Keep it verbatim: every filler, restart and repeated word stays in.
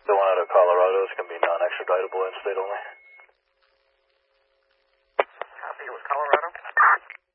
The one out of Colorado is going to be non-extraditable in state only. Copy, it was Colorado.